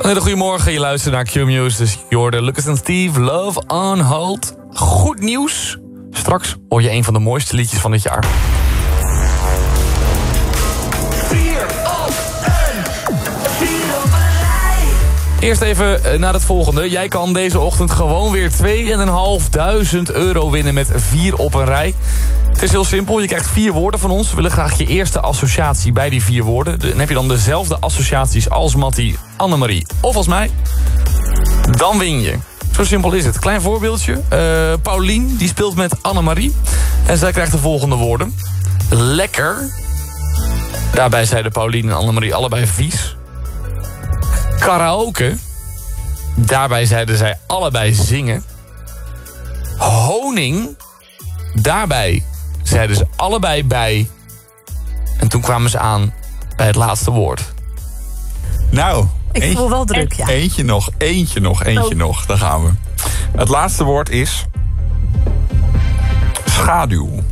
Goedemorgen, je luistert naar Q-Music. Dus je hoorde Lucas en Steve, Love on Hold. Goed nieuws. Straks hoor je een van de mooiste liedjes van dit jaar. 4 op 1, 4 op een rij. Eerst even naar het volgende. Jij kan deze ochtend gewoon weer €2.500 winnen met 4 op een rij. Het is heel simpel, je krijgt 4 woorden van ons. We willen graag je eerste associatie bij die 4 woorden. Dan heb je dan dezelfde associaties als Mattie, Annemarie of als mij. Dan win je. Zo simpel is het. Klein voorbeeldje. Paulien, die speelt met Annemarie. En zij krijgt de volgende woorden. Lekker. Daarbij zeiden Paulien en Annemarie allebei vies. Karaoke. Daarbij zeiden zij allebei zingen. Honing. Daarbij zeiden ze allebei bij. En toen kwamen ze aan bij het laatste woord. Nou, Ik voel wel druk, ja. Eentje nog. Daar gaan we. Het laatste woord is schaduw.